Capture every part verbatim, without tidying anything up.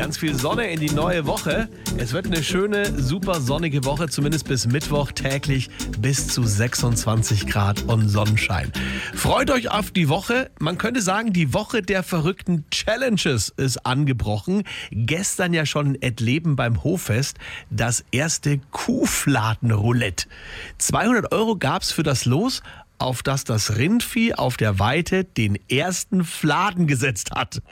Ganz viel Sonne in die neue Woche. Es wird eine schöne, super sonnige Woche, zumindest bis Mittwoch täglich bis zu sechsundzwanzig Grad und Sonnenschein. Freut euch auf die Woche. Man könnte sagen, die Woche der verrückten Challenges ist angebrochen. Gestern ja schon in Ettleben beim Hoffest das erste Kuhfladenroulette. zweihundert Euro gab's für das Los, auf das das Rindvieh auf der Weide den ersten Fladen gesetzt hat.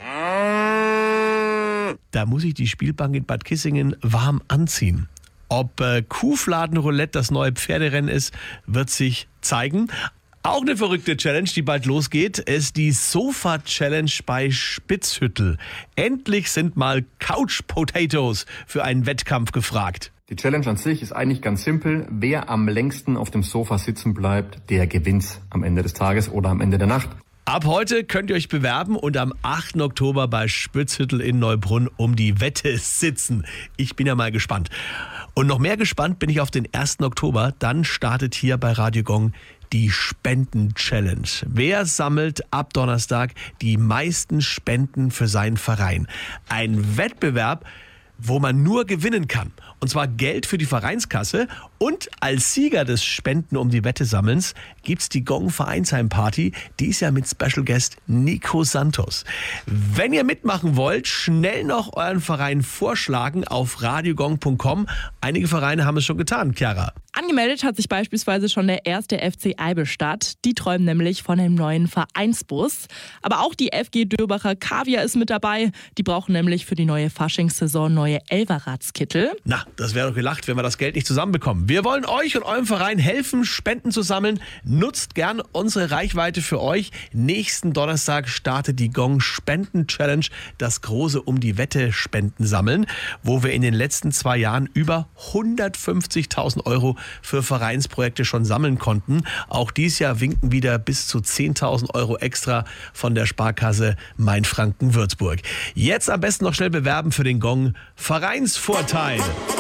Da muss ich die Spielbank in Bad Kissingen warm anziehen. Ob äh, Kuhfladenroulette das neue Pferderennen ist, wird sich zeigen. Auch eine verrückte Challenge, die bald losgeht, ist die Sofa-Challenge bei Spitzhüttel. Endlich sind mal Couch-Potatoes für einen Wettkampf gefragt. Die Challenge an sich ist eigentlich ganz simpel. Wer am längsten auf dem Sofa sitzen bleibt, der gewinnt am Ende des Tages oder am Ende der Nacht. Ab heute könnt ihr euch bewerben und am achten Oktober bei Spitzhüttel in Neubrunn um die Wette sitzen. Ich bin ja mal gespannt. Und noch mehr gespannt bin ich auf den ersten Oktober. Dann startet hier bei Radio Gong die Spenden-Challenge. Wer sammelt ab Donnerstag die meisten Spenden für seinen Verein? Ein Wettbewerb, wo man nur gewinnen kann. Und zwar Geld für die Vereinskasse. Und als Sieger des Spenden um die Wette sammelns gibt's die Gong Vereinsheim-Party. Die ist ja mit Special Guest Nico Santos. Wenn ihr mitmachen wollt, schnell noch euren Verein vorschlagen auf radiogong punkt com. Einige Vereine haben es schon getan, Chiara. Angemeldet hat sich beispielsweise schon der erste F C Eibenstadt. Die träumen nämlich von einem neuen Vereinsbus. Aber auch die F G Dürbacher Kaviar ist mit dabei. Die brauchen nämlich für die neue Faschingssaison neue Elferradskittel. Na, das wäre doch gelacht, wenn wir das Geld nicht zusammenbekommen. Wir wollen euch und eurem Verein helfen, Spenden zu sammeln. Nutzt gern unsere Reichweite für euch. Nächsten Donnerstag startet die Gong Spenden Challenge, das große um die Wette Spenden sammeln, wo wir in den letzten zwei Jahren über hundertfünfzigtausend Euro für Vereinsprojekte schon sammeln konnten. Auch dieses Jahr winken wieder bis zu zehntausend Euro extra von der Sparkasse Mainfranken-Würzburg. Jetzt am besten noch schnell bewerben für den Gong Vereinsvorteil.